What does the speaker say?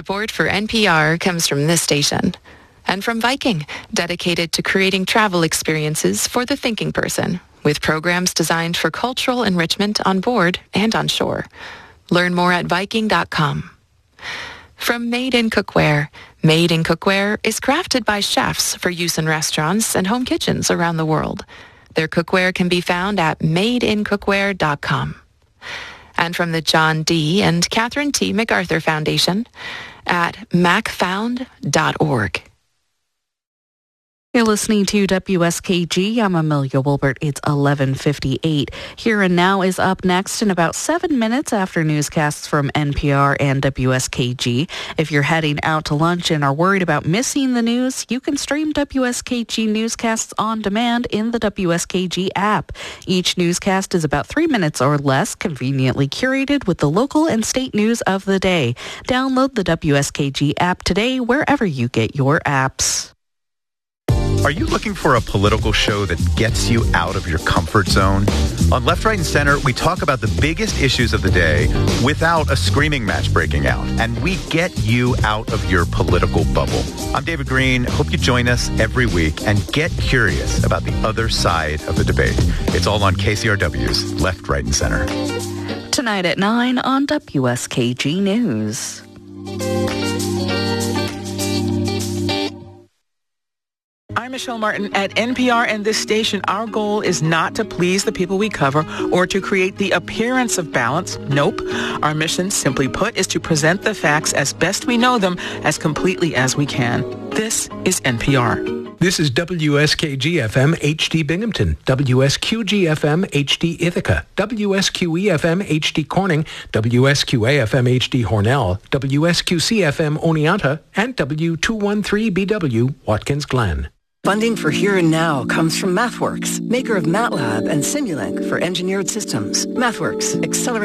Support for NPR comes from this station and from Viking, dedicated to creating travel experiences for the thinking person, with programs designed for cultural enrichment on board and on shore. Learn more at Viking.com. From Made in Cookware. Made in Cookware is crafted by chefs for use in restaurants and home kitchens around the world. Their cookware can be found at madeincookware.com. And from the John D. and Catherine T. MacArthur Foundation at macfound.org. You're listening to WSKG. I'm Amelia Wilbert. It's 11:58. Here and Now is up next in about 7 minutes after newscasts from NPR and WSKG. If you're heading out to lunch and are worried about missing the news, you can stream WSKG newscasts on demand in the WSKG app. Each newscast is about 3 minutes or less, conveniently curated with the local and state news of the day. Download the WSKG app today wherever you get your apps. Are you looking for a political show that gets you out of your comfort zone? On Left, Right, and Center, we talk about the biggest issues of the day without a screaming match breaking out, and we get you out of your political bubble. I'm David Green. Hope you join us every week and get curious about the other side of the debate. It's all on KCRW's Left, Right, and Center. Tonight at 9 on WSKG News. I'm Michelle Martin at NPR and this station. Our goal is not to please the people we cover or to create the appearance of balance. Nope. Our mission, simply put, is to present the facts as best we know them as completely as we can. This is NPR. This is WSKG-FM HD Binghamton, WSQG-FM HD Ithaca, WSQE-FM HD Corning, WSQA-FM HD Hornell, WSQC-FM Oneonta, and W213BW Watkins Glen. Funding for Here and Now comes from MathWorks, maker of MATLAB and Simulink for engineered systems. MathWorks, accelerating